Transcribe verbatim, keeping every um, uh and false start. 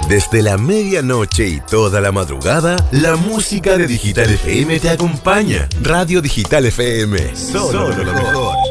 Desde la medianoche y toda la madrugada, la música de Digital F M te acompaña. Radio Digital F M, solo, solo lo mejor.